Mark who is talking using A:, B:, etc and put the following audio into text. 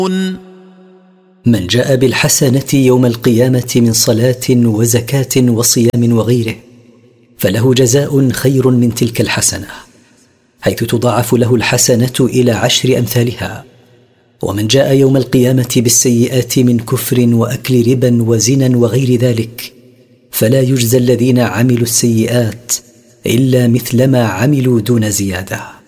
A: من جاء بالحسنة يوم القيامة من صلاة وزكاة وصيام وغيره فله جزاء خير من تلك الحسنة، حيث تضاعف له الحسنة إلى 10 أمثالها. ومن جاء يوم القيامة بالسيئات من كفر وأكل ربا وزنا وغير ذلك فلا يجزى الذين عملوا السيئات إلا مثل ما عملوا دون زيادة.